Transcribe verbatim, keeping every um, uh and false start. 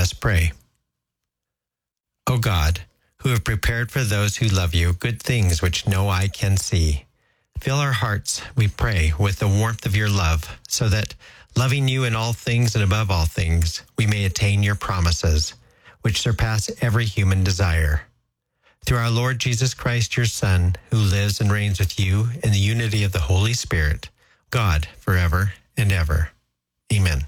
Let us pray. O God, who have prepared for those who love you good things which no eye can see, fill our hearts, we pray, with the warmth of your love, so that, loving you in all things and above all things, we may attain your promises, which surpass every human desire. Through our Lord Jesus Christ, your Son, who lives and reigns with you in the unity of the Holy Spirit, God, forever and ever. Amen.